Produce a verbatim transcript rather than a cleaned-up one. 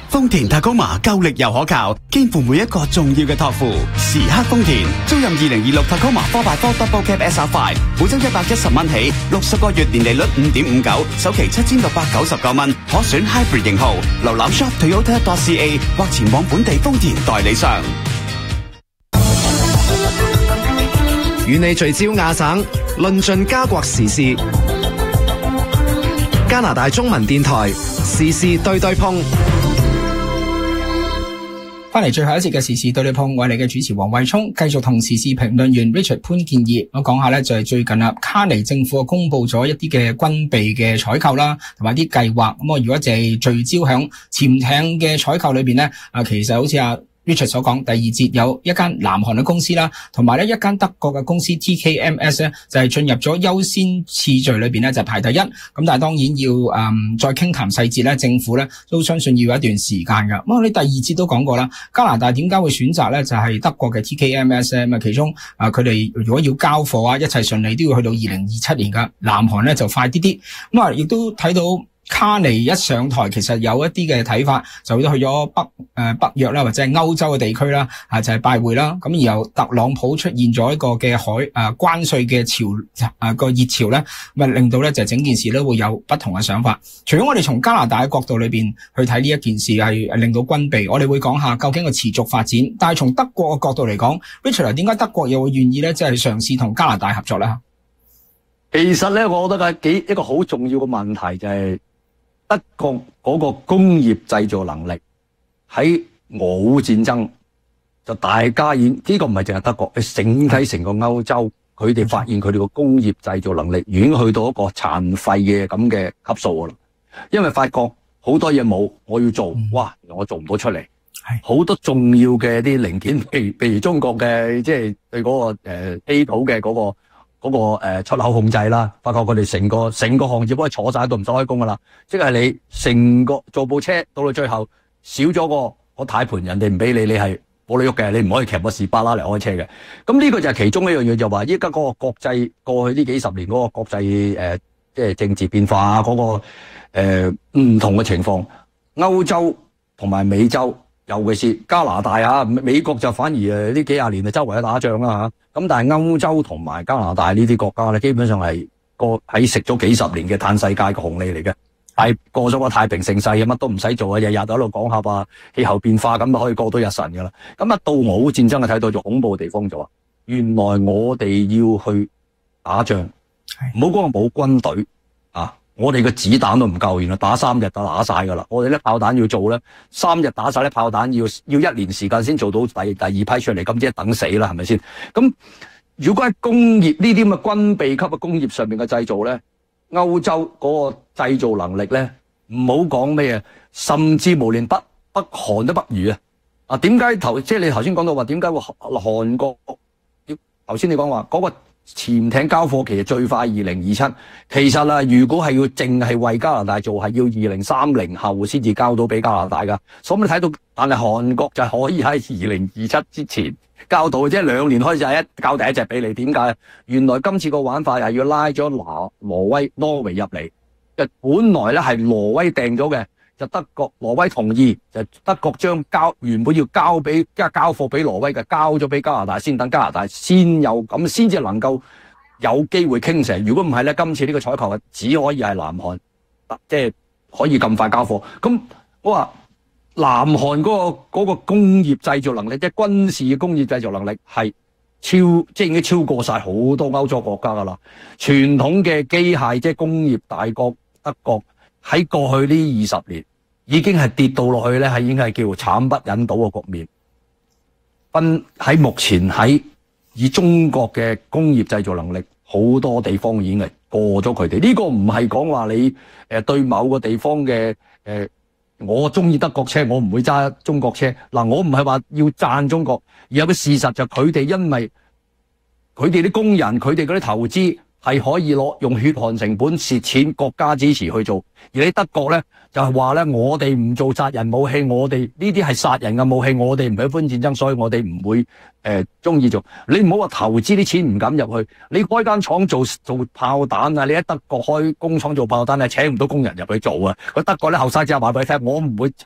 豐田塔高馬夠力又可靠，肩負每一個重要嘅託付。時刻豐田，租賃二零二六塔高馬 four by four Double Cab S R five， 每周一百一十蚊起，六十個月年利率五點五九，首期七千六百九十九蚊，可選 Hybrid 型號。瀏覽 shop toyota dot c a 或前往本地豐田代理商。 與你聚焦亞省，論盡加國時事。加拿大中文電台時事對對碰。 翻嚟最後一節嘅時事對對碰，我係你嘅主持黃慧聰，繼續同時事評論員 Richard 潘建義，我講下咧就係最近啊，卡尼政府公布咗一啲嘅軍備嘅採購啦，同埋啲計劃。咁我如果淨係聚焦響潛艇嘅採購裏邊咧，啊其實好似啊Richard 所講，第二節有一間南韓嘅公司啦，同埋咧一間德國嘅公司 T K M S 咧，就係進入咗優先次序裏邊咧，就排第一。咁但係當然要誒、嗯、再傾談細節咧，政府咧都相信要有一段時間㗎。咁我哋第二節都講過啦，加拿大點解會選擇咧就係德國嘅 T K M S 咧？咁啊其中啊佢哋如果要交貨啊，一切順利都要去到二零二七年㗎。南韓咧就快啲啲。咁啊亦都睇到。卡尼一上台，其實有一啲嘅睇法，就都去咗北誒、呃、北約啦，或者係歐洲嘅地區啦，啊就係、是、拜會啦。咁然後特朗普出現咗一個嘅海誒、呃、關稅嘅潮誒個熱潮咧，咪令到咧就整件事咧會有不同嘅想法。除咗我哋從加拿大嘅角度裏邊去睇呢一件事係令到軍備，我哋會講下究竟個持續發展。但係從德國嘅角度嚟講 ，Richard 點解德國又會願意咧，即係嘗試同加拿大合作咧？ 其實咧，我覺得係幾一個好重要嘅問題就係、是。德國嗰個工業製造能力喺俄烏戰爭就大家已呢、這個唔係淨係德國，係整體成個歐洲，佢哋發現佢哋個工業製造能力已經去到一個殘廢嘅咁嘅級數噶啦。因為發覺好多嘢冇，我要做，哇，我做唔到出嚟。好多重要嘅啲零件，譬如譬如中國嘅即係對嗰個誒稀土嘅嗰個。嗰、那個誒、呃、出口控制啦，發覺佢哋成個成個行業可以坐晒喺度唔使開工噶啦，即係你成個做部車到到最後少咗個個軚盤，人哋唔俾你，你係冇你喐嘅，你唔可以騎個士巴拉嚟開車嘅。咁呢個就係其中一樣嘢，就話依家嗰個國際過去呢幾十年嗰個國際誒、呃、即係政治變化啊，嗰、那個誒唔、呃、同嘅情況，歐洲同埋美洲。尤其是加拿大啊，美國就反而誒呢幾廿年就周圍喺打仗啦嚇，咁但係歐洲同埋加拿大呢啲國家咧，基本上係過喺食咗幾十年嘅嘆世界嘅紅利嚟嘅，係過咗個太平盛世，乜都唔使做啊，日日喺度講下話氣候變化咁就可以過到日神噶啦。咁一到俄烏戰爭啊，睇到最恐怖嘅地方就話，原來我哋要去打仗，唔好講冇軍隊啊。我哋嘅子彈都唔夠，原來打三日就打晒噶啦。我哋咧炮彈要做咧，三日打晒咧炮彈要要一年時間先做到第第二批出嚟，咁即係等死啦，係咪先？咁如果喺工業呢啲咁嘅軍備級嘅工業上面嘅製造咧，歐洲嗰個製造能力咧，唔好講咩啊，甚至無連北北韓都不如啊！啊，點解頭即係你頭先講到話點解會韓國？頭先你講話嗰個。潛艇交貨期最快二零二七，其實啊，如果係要淨係為加拿大做，係要二零三零後先至交到俾加拿大噶。所以你睇到，但係韓國就可以喺二零二七之前交到，即係兩年開始就一交第一隻俾你。點解？原來今次個玩法係要拉咗挪挪威、挪威入嚟，就本來咧係挪威訂咗嘅。就德國挪威同意，就德國將交原本要交俾即係交貨俾挪威嘅，交咗俾加拿大先，等加拿大先有咁先至能夠有機會傾成。如果唔係咧，今次呢個採購只可以係南韓，即係可以咁快交貨。咁我話南韓嗰個嗰個工業製造能力，即係軍事嘅工業製造能力係超，即係已經超過晒好多歐洲國家噶啦。傳統嘅機械即係工業大國德國喺過去呢二十年。已經係跌到落去咧，係已經係叫慘不忍睹嘅局面。分喺目前喺以中國嘅工業製造能力，好多地方已經係過咗佢哋。呢個唔係講話你誒對某個地方嘅誒，我中意德國車，我唔會揸中國車。嗱，我唔係話要讚中國，而有個事實就佢哋因為佢哋啲工人，佢哋嗰啲投資。係可以攞用血汗成本蝕錢，國家支持去做。而喺德國咧，就係話咧，我哋唔做殺人武器，我哋呢啲係殺人嘅武器，我哋唔喜歡戰爭，所以我哋唔會誒中意做。你唔好話投資啲錢唔敢入去，你開間廠做做炮彈啊！你喺德國開工廠做炮彈，係請唔到工人入去做啊！佢德國咧後生仔話俾你聽，我唔會